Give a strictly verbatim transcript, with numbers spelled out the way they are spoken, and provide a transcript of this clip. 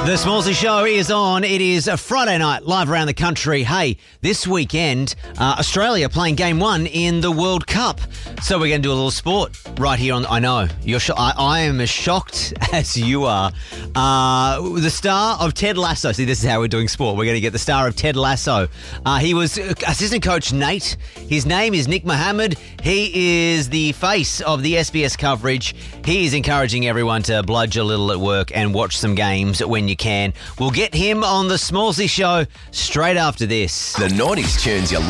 The Smallsy Show is on. It is a Friday night, live around the country. Hey, this weekend, uh, Australia playing game one in the World Cup. So we're going to do a little sport right here on... I know, you're. Sh- I, I am as shocked as you are. Uh, the star of Ted Lasso. See, this is how we're doing sport. We're going to get the star of Ted Lasso. Uh, he was assistant coach Nate. His name is Nick Mohammed. He is the face of the S B S coverage. He is encouraging everyone to bludge a little at work and watch some games when you can. We'll get him on the Smallsy Show straight after this. The nineties tunes you